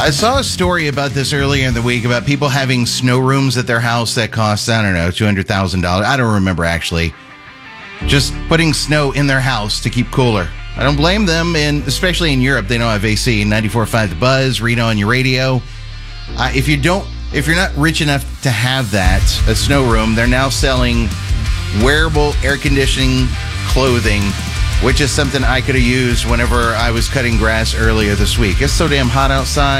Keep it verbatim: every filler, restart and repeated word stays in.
I saw a story about this earlier in the week about people having snow rooms at their house that cost, I don't know, two hundred thousand dollars. I don't remember, actually. Just putting snow in their house to keep cooler. I don't blame them, and especially in Europe, they don't have A C. ninety-four point five The Buzz, Reno on your radio. Uh, if you don't, if you're not rich enough to have that, a snow room, they're now selling wearable air conditioning clothing, which is something I could have used whenever I was cutting grass earlier this week. It's so damn hot outside.